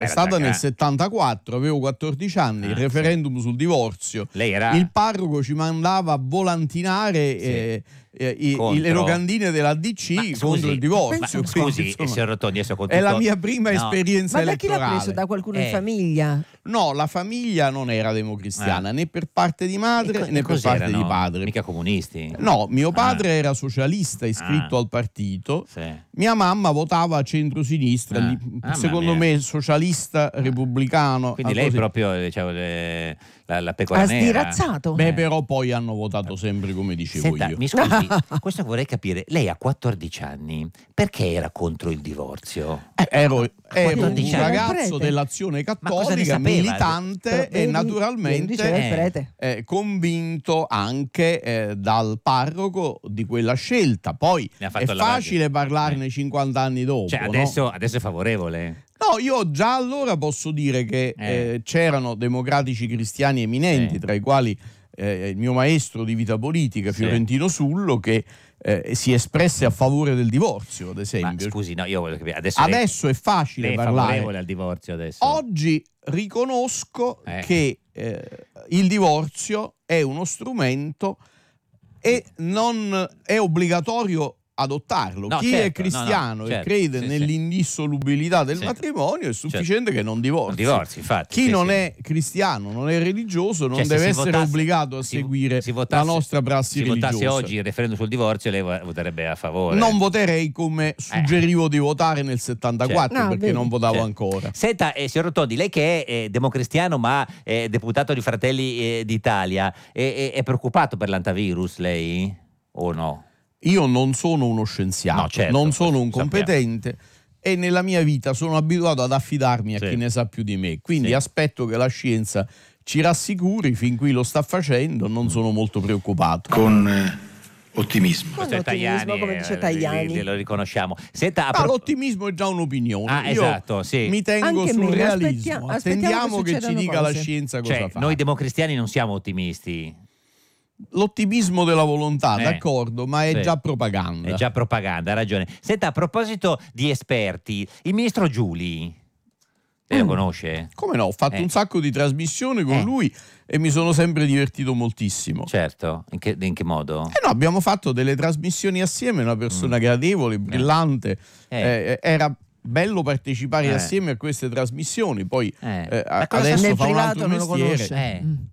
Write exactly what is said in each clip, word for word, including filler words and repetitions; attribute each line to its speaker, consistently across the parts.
Speaker 1: è stata nel settantaquattro, avevo quattordici anni, ah, il referendum sì. sul divorzio.
Speaker 2: Lei era...
Speaker 1: Il parroco ci mandava a volantinare sì. eh, eh, i, le locandine della D C
Speaker 2: ma,
Speaker 1: contro
Speaker 2: scusi,
Speaker 1: il divorzio.
Speaker 2: Ma, scusi, signor Rotondi, adesso con tutto...
Speaker 1: È la mia prima no. esperienza
Speaker 3: ma
Speaker 1: elettorale.
Speaker 3: Ma da chi l'ha preso? Da qualcuno
Speaker 2: eh.
Speaker 3: in famiglia?
Speaker 1: No, la famiglia non era democristiana, eh. né per parte di madre
Speaker 2: co-
Speaker 1: né per parte di padre.
Speaker 2: Mica comunisti?
Speaker 1: No, mio padre ah. era socialista, iscritto ah. al partito.
Speaker 2: Sì.
Speaker 1: Mia mamma votava a centrosinistra, ah. ah, secondo me socialista, repubblicano.
Speaker 2: Quindi lei
Speaker 1: così.
Speaker 2: proprio diciamo, le, la, la pecora
Speaker 3: ha
Speaker 2: nera.
Speaker 3: sdirazzato?
Speaker 1: Beh, però poi hanno votato sempre come dicevo
Speaker 2: Senta,
Speaker 1: io.
Speaker 2: Mi scusi, questo vorrei capire. Lei ha quattordici anni, perché era contro il divorzio?
Speaker 1: Eh, ero ero un
Speaker 3: anni.
Speaker 1: ragazzo dell'Azione Cattolica, militante e
Speaker 3: vedi,
Speaker 1: naturalmente
Speaker 3: eh,
Speaker 1: eh, convinto anche eh, dal parroco di quella scelta. Poi è facile parlarne eh. cinquanta anni dopo.
Speaker 2: Cioè, adesso,
Speaker 1: no?
Speaker 2: adesso è favorevole.
Speaker 1: No, io già allora posso dire che eh. Eh, c'erano democratici cristiani eminenti, eh. tra i quali eh, il mio maestro di vita politica, Fiorentino sì. Sullo, che eh, si espresse a favore del divorzio, ad esempio.
Speaker 2: Ma scusi, no, io voglio capire. Adesso,
Speaker 1: adesso
Speaker 2: lei,
Speaker 1: è facile
Speaker 2: lei è
Speaker 1: parlare.
Speaker 2: favorevole al divorzio adesso?
Speaker 1: Oggi riconosco
Speaker 2: eh.
Speaker 1: che eh, il divorzio è uno strumento e non è obbligatorio adottarlo.
Speaker 2: No,
Speaker 1: Chi
Speaker 2: certo,
Speaker 1: è cristiano
Speaker 2: no, no,
Speaker 1: e
Speaker 2: certo,
Speaker 1: crede
Speaker 2: sì,
Speaker 1: nell'indissolubilità del
Speaker 2: sì.
Speaker 1: matrimonio è sufficiente
Speaker 2: certo.
Speaker 1: che non divorzi.
Speaker 2: Non divorzi, infatti.
Speaker 1: Chi
Speaker 2: sì,
Speaker 1: non
Speaker 2: sì.
Speaker 1: è cristiano, non è religioso, non
Speaker 2: cioè,
Speaker 1: deve essere
Speaker 2: votasse,
Speaker 1: obbligato a
Speaker 2: si,
Speaker 1: seguire
Speaker 2: si votasse,
Speaker 1: la nostra prassi
Speaker 2: se
Speaker 1: religiosa.
Speaker 2: Se votasse oggi il referendum sul divorzio, lei voterebbe a favore?
Speaker 1: Non voterei come suggerivo eh. di votare nel settantaquattro,
Speaker 2: certo.
Speaker 1: no, perché
Speaker 3: vedi.
Speaker 1: non votavo
Speaker 2: certo.
Speaker 1: ancora.
Speaker 2: Senta, eh, signor Rotondi, lei che è eh, democristiano ma è deputato di Fratelli eh, d'Italia, è, è, è preoccupato per l'antivirus lei o no?
Speaker 1: Io non sono uno scienziato,
Speaker 2: no, certo,
Speaker 1: non sono un
Speaker 2: sappiamo.
Speaker 1: competente e nella mia vita sono abituato ad affidarmi a
Speaker 2: sì.
Speaker 1: chi ne sa più di me, quindi
Speaker 2: sì.
Speaker 1: aspetto che la scienza ci rassicuri, fin qui lo sta facendo, non sono molto preoccupato.
Speaker 4: Con eh, ottimismo.
Speaker 3: Con
Speaker 2: Questo è Tajani,
Speaker 3: come dice Tajani.
Speaker 2: eh, lo riconosciamo. Senta,
Speaker 1: Ma pro... l'ottimismo è già un'opinione.
Speaker 2: Ah,
Speaker 1: Io
Speaker 2: esatto, sì.
Speaker 1: mi tengo
Speaker 3: Anche
Speaker 1: sul
Speaker 3: me,
Speaker 1: realismo.
Speaker 3: aspettia-
Speaker 1: Attendiamo che,
Speaker 3: che
Speaker 1: ci dica
Speaker 3: cose.
Speaker 1: la scienza cosa
Speaker 2: cioè,
Speaker 1: fa.
Speaker 2: noi democristiani non siamo ottimisti.
Speaker 1: L'ottimismo della volontà,
Speaker 2: Eh,
Speaker 1: d'accordo, ma è
Speaker 2: sì.
Speaker 1: già propaganda.
Speaker 2: È già propaganda, ha ragione. Senta, a proposito di esperti, il ministro Giuli, lei lo conosce?
Speaker 1: Come no, ho fatto
Speaker 2: Eh.
Speaker 1: un sacco di trasmissioni con
Speaker 2: Eh.
Speaker 1: lui e mi sono sempre divertito moltissimo.
Speaker 2: Certo, in che, in che modo?
Speaker 1: Eh no, abbiamo fatto delle trasmissioni assieme, una persona
Speaker 2: Mm.
Speaker 1: gradevole, brillante,
Speaker 2: Eh.
Speaker 1: eh, era bello partecipare
Speaker 2: Eh.
Speaker 1: assieme a queste trasmissioni, poi
Speaker 2: Eh.
Speaker 1: eh,
Speaker 2: Ma cosa
Speaker 1: adesso
Speaker 3: Nel
Speaker 1: fa un
Speaker 3: privato
Speaker 1: altro
Speaker 3: non lo
Speaker 1: mestiere.
Speaker 3: conosce.
Speaker 2: Eh.
Speaker 3: Mm.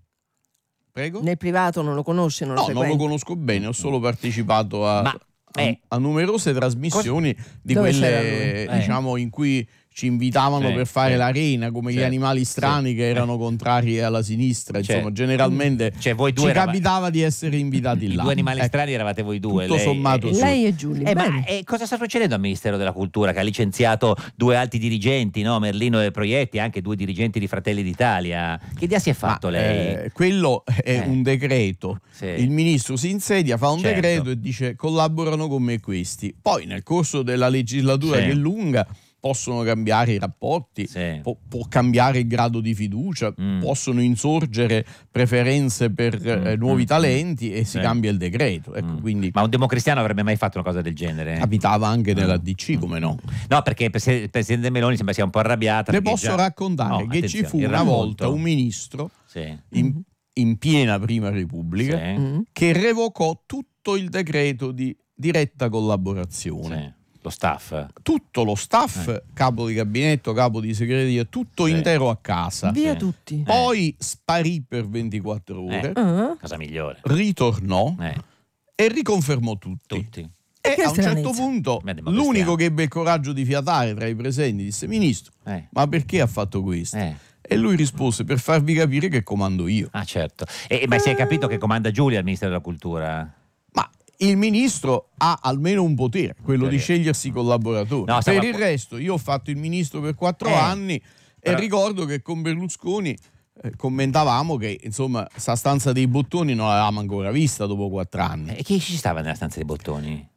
Speaker 1: Prego?
Speaker 3: Nel privato non lo conosce, non lo
Speaker 1: No, non lo
Speaker 3: frequenta.
Speaker 1: conosco bene, ho solo partecipato a,
Speaker 2: Ma, eh.
Speaker 1: a, a numerose trasmissioni di
Speaker 3: Dove
Speaker 1: quelle
Speaker 3: c'era lui?
Speaker 1: diciamo in cui ci invitavano
Speaker 2: Sì,
Speaker 1: per fare
Speaker 2: sì.
Speaker 1: l'arena, come
Speaker 2: Sì,
Speaker 1: gli animali strani
Speaker 2: sì.
Speaker 1: che erano contrari alla sinistra,
Speaker 2: Cioè,
Speaker 1: insomma, generalmente
Speaker 2: cioè, voi due
Speaker 1: ci
Speaker 2: erava-
Speaker 1: capitava di essere invitati
Speaker 2: I
Speaker 1: là.
Speaker 2: due animali
Speaker 1: Ecco,
Speaker 2: strani eravate voi due.
Speaker 1: tutto
Speaker 2: lei,
Speaker 1: sommato
Speaker 2: eh,
Speaker 1: sì.
Speaker 3: Lei e Giulio.
Speaker 2: Eh, ma
Speaker 3: bene.
Speaker 2: eh, cosa sta succedendo al Ministero della Cultura che ha licenziato due alti dirigenti, no? Merlino e Proietti, anche due dirigenti di Fratelli d'Italia? Che idea si è fatto
Speaker 1: Ma,
Speaker 2: lei?
Speaker 1: eh, quello è
Speaker 2: Eh.
Speaker 1: un decreto.
Speaker 2: Sì.
Speaker 1: Il ministro si insedia, fa un
Speaker 2: Certo.
Speaker 1: decreto e dice collaborano con me questi. Poi nel corso della legislatura
Speaker 2: Sì.
Speaker 1: che è lunga possono cambiare i rapporti,
Speaker 2: Sì.
Speaker 1: può, può cambiare il grado di fiducia,
Speaker 2: Mm.
Speaker 1: possono insorgere preferenze per eh,
Speaker 2: Mm,
Speaker 1: nuovi
Speaker 2: mm,
Speaker 1: talenti e si
Speaker 2: Sì.
Speaker 1: cambia il decreto. Ecco,
Speaker 2: Mm.
Speaker 1: quindi
Speaker 2: Ma un democristiano avrebbe mai fatto una cosa del genere?
Speaker 1: capitava anche nella
Speaker 2: Mm.
Speaker 1: D C, come no?
Speaker 2: No, perché il pres- il presidente Meloni sembra sia un po' arrabbiata.
Speaker 1: Ne
Speaker 2: perché
Speaker 1: posso
Speaker 2: già-
Speaker 1: raccontare
Speaker 2: No,
Speaker 1: che ci
Speaker 2: attenzione,
Speaker 1: fu
Speaker 2: il
Speaker 1: una
Speaker 2: racconto.
Speaker 1: volta un ministro
Speaker 2: Sì.
Speaker 1: in, in piena Prima Repubblica
Speaker 2: Sì.
Speaker 3: Mm.
Speaker 1: che revocò tutto il decreto di diretta collaborazione.
Speaker 2: Sì. Lo staff.
Speaker 1: Tutto lo staff,
Speaker 2: Eh.
Speaker 1: capo di gabinetto, capo di segreteria, tutto
Speaker 2: Sì.
Speaker 1: intero a casa.
Speaker 3: Via
Speaker 2: Sì.
Speaker 3: tutti.
Speaker 1: Poi sparì per ventiquattro ore,
Speaker 2: Eh.
Speaker 3: Ah.
Speaker 2: Cosa migliore.
Speaker 1: ritornò
Speaker 2: Eh,
Speaker 1: e riconfermò tutti.
Speaker 2: tutti.
Speaker 1: E
Speaker 3: Che
Speaker 1: a un certo
Speaker 3: stranezza.
Speaker 1: punto
Speaker 2: Beh, democristiano.
Speaker 1: l'unico che ebbe il coraggio di fiatare tra i presenti disse: Ministro,
Speaker 2: Eh.
Speaker 1: ma perché ha fatto questo?
Speaker 2: Eh.
Speaker 1: E lui rispose: per farvi capire che comando io.
Speaker 2: Ah, certo. E, ma si è capito che comanda Giulia al Ministero della Cultura?
Speaker 1: Ma il ministro ha almeno un potere, quello di
Speaker 2: Potere.
Speaker 1: scegliersi i collaboratori.
Speaker 2: No,
Speaker 1: per
Speaker 2: stava-
Speaker 1: il resto, io ho fatto il ministro per quattro
Speaker 2: Eh,
Speaker 1: anni
Speaker 2: però-
Speaker 1: e ricordo che con Berlusconi eh, commentavamo che insomma sta stanza dei bottoni non l'avevamo ancora vista dopo quattro anni.
Speaker 2: E chi ci stava nella stanza dei bottoni?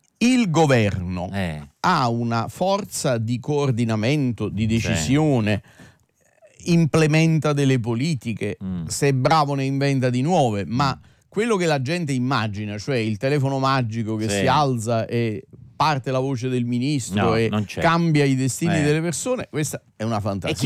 Speaker 1: Il governo
Speaker 2: Eh.
Speaker 1: ha una forza di coordinamento, di decisione, implementa delle politiche,
Speaker 2: Mm.
Speaker 1: se è bravo ne inventa di nuove, ma quello che la gente immagina, cioè il telefono magico che
Speaker 2: Sì.
Speaker 1: si alza e parte la voce del ministro
Speaker 2: No,
Speaker 1: e
Speaker 2: non c'è.
Speaker 1: cambia i destini
Speaker 2: Eh.
Speaker 1: delle persone, questa è una fantasia.